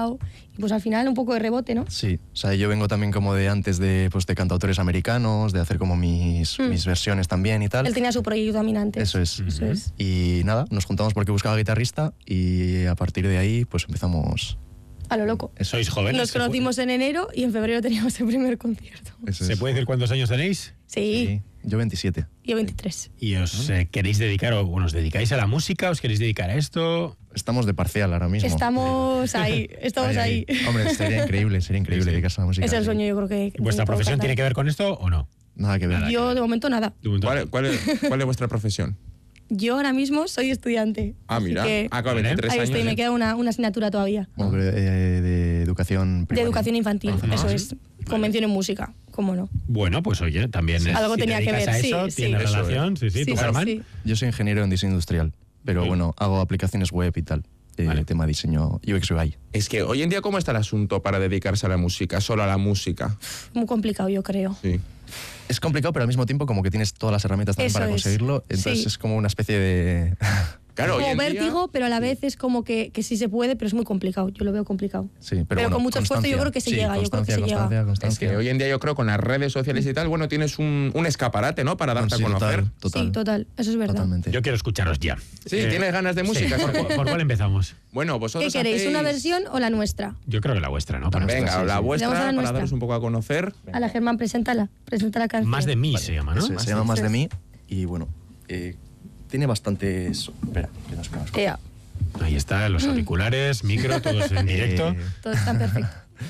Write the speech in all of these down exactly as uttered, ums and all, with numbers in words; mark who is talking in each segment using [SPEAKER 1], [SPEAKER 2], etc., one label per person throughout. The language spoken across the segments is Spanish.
[SPEAKER 1] lado. Y pues al final un poco de rebote, ¿no?
[SPEAKER 2] Sí, o sea, yo vengo también como de antes de, pues, de cantautores americanos, de hacer como mis, mm. mis versiones también y tal.
[SPEAKER 1] Él tenía su proyecto también antes.
[SPEAKER 2] Eso es.
[SPEAKER 1] Eso uh-huh. es.
[SPEAKER 2] Y nada, nos juntamos porque buscaba guitarrista y a partir de ahí pues empezamos...
[SPEAKER 1] A lo loco.
[SPEAKER 3] ¿Sois jóvenes?
[SPEAKER 1] Nos conocimos en enero y en febrero teníamos el primer concierto.
[SPEAKER 2] Eso
[SPEAKER 3] ¿Se
[SPEAKER 2] es.
[SPEAKER 3] puede decir cuántos años tenéis?
[SPEAKER 1] Sí.
[SPEAKER 2] sí. Yo veintisiete.
[SPEAKER 1] Yo veintitrés.
[SPEAKER 3] ¿Y os eh, queréis dedicar o os dedicáis a la música? ¿Os queréis dedicar a esto?
[SPEAKER 2] Estamos de parcial ahora mismo.
[SPEAKER 1] Estamos ahí, estamos ahí.
[SPEAKER 2] ahí. Hombre, sería increíble, sería increíble sí. dedicarse a la música.
[SPEAKER 1] Es el sueño, yo creo que...
[SPEAKER 3] ¿Vuestra profesión tiene que ver con esto o no?
[SPEAKER 2] Nada que ver.
[SPEAKER 1] Nada yo, que ver. de momento, nada.
[SPEAKER 4] De momento, ¿Cuál, cuál, es, ¿Cuál es vuestra profesión?
[SPEAKER 1] Yo ahora mismo soy estudiante.
[SPEAKER 4] Ah, mira, acabo de veintitrés
[SPEAKER 1] ahí
[SPEAKER 4] años.
[SPEAKER 1] estoy, me queda una, una asignatura todavía.
[SPEAKER 2] Bueno, pero de, de educación primaria.
[SPEAKER 1] De educación infantil, ah, eso
[SPEAKER 3] ¿sí?
[SPEAKER 1] es. Convención en música, ¿cómo no?
[SPEAKER 3] Bueno, pues oye, también
[SPEAKER 1] sí.
[SPEAKER 3] es,
[SPEAKER 1] algo
[SPEAKER 3] si
[SPEAKER 1] tenía
[SPEAKER 3] te
[SPEAKER 1] que ver,
[SPEAKER 3] a
[SPEAKER 1] sí,
[SPEAKER 3] eso,
[SPEAKER 1] sí.
[SPEAKER 3] tiene
[SPEAKER 1] Eso
[SPEAKER 3] relación, sí, sí,
[SPEAKER 1] sí,
[SPEAKER 3] ¿tú,
[SPEAKER 1] sí,
[SPEAKER 3] Germán?
[SPEAKER 1] Sí.
[SPEAKER 2] Yo soy ingeniero en diseño industrial, pero sí. bueno, hago aplicaciones web y tal. Eh, vale. Tema diseño U X U I.
[SPEAKER 4] Es que hoy en día, ¿cómo está el asunto para dedicarse a la música, solo a la música?
[SPEAKER 1] Muy complicado, yo creo.
[SPEAKER 4] Sí.
[SPEAKER 2] Es complicado, pero al mismo tiempo como que tienes todas las herramientas también
[SPEAKER 1] Eso
[SPEAKER 2] para
[SPEAKER 1] es.
[SPEAKER 2] conseguirlo. Entonces
[SPEAKER 1] sí.
[SPEAKER 2] es como una especie de...
[SPEAKER 4] Claro,
[SPEAKER 1] como
[SPEAKER 4] hoy en
[SPEAKER 1] vértigo,
[SPEAKER 4] día...
[SPEAKER 1] pero a la vez es como que, que sí se puede, pero es muy complicado. Yo lo veo complicado.
[SPEAKER 2] Sí, pero,
[SPEAKER 1] pero
[SPEAKER 2] bueno,
[SPEAKER 1] con mucho esfuerzo yo creo que se
[SPEAKER 2] sí,
[SPEAKER 1] llega. Yo creo que se
[SPEAKER 2] constancia,
[SPEAKER 1] llega.
[SPEAKER 2] Constancia.
[SPEAKER 4] Es que hoy en día yo creo con las redes sociales y tal, bueno, tienes un, un escaparate, ¿no? Para darte
[SPEAKER 2] sí,
[SPEAKER 4] a conocer.
[SPEAKER 2] Total, total.
[SPEAKER 1] Sí, total. Eso es verdad.
[SPEAKER 2] Totalmente.
[SPEAKER 3] Yo quiero escucharos ya.
[SPEAKER 4] Sí,
[SPEAKER 3] eh,
[SPEAKER 4] ¿tienes ganas de música?
[SPEAKER 3] Sí. ¿Por, ¿Por cuál empezamos?
[SPEAKER 4] Bueno, vosotros
[SPEAKER 1] ¿Qué queréis?
[SPEAKER 4] hacéis...
[SPEAKER 1] ¿Una versión o la nuestra?
[SPEAKER 3] Yo creo que la vuestra, ¿no? Para
[SPEAKER 4] Venga,
[SPEAKER 2] nuestra, sí,
[SPEAKER 4] la
[SPEAKER 2] sí.
[SPEAKER 4] vuestra,
[SPEAKER 1] la
[SPEAKER 4] para
[SPEAKER 1] nuestra.
[SPEAKER 4] daros un poco a conocer.
[SPEAKER 1] A la Germán, preséntala. Presenta la canción.
[SPEAKER 3] Más de mí
[SPEAKER 2] vale.
[SPEAKER 3] se llama, ¿no?
[SPEAKER 2] Eso,
[SPEAKER 3] Más
[SPEAKER 2] se
[SPEAKER 3] de
[SPEAKER 2] llama Más
[SPEAKER 3] sí.
[SPEAKER 2] de mí y bueno, eh, tiene bastantes... Espera, que nos ponemos.
[SPEAKER 1] Ea.
[SPEAKER 3] Ahí está, los auriculares, micro, todos en directo.
[SPEAKER 2] Eh,
[SPEAKER 1] Todo está perfecto.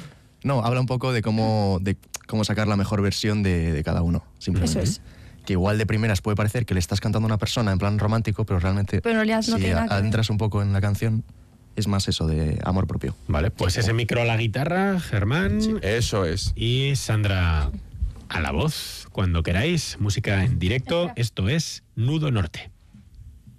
[SPEAKER 2] No, habla un poco de cómo, de cómo sacar la mejor versión de, de cada uno, simplemente.
[SPEAKER 1] Eso es.
[SPEAKER 2] Que igual de primeras puede parecer que le estás cantando a una persona en plan romántico, pero realmente
[SPEAKER 1] pero en realidad no
[SPEAKER 2] si
[SPEAKER 1] tiene nada que ver.
[SPEAKER 2] adentras un poco en la canción, es más eso de amor propio.
[SPEAKER 3] Vale, pues ese micro a la guitarra, Germán.
[SPEAKER 4] Sí, eso es.
[SPEAKER 3] Y Sandra a la voz, cuando queráis. Música en directo. Esto es Nudo Norte.